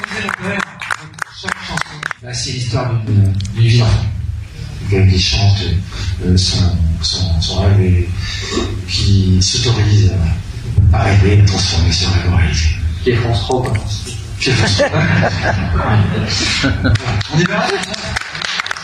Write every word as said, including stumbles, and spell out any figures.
organisez le poème, chaque chanson. Bah, c'est l'histoire d'une vie d'enfant. Quelqu'un qui chante euh, son, son, son rêve et qui s'autorise à, à rêver, à transformer ce rêve en réalité. Qui est France trois, quoi. Qui est France trois. On est bien là,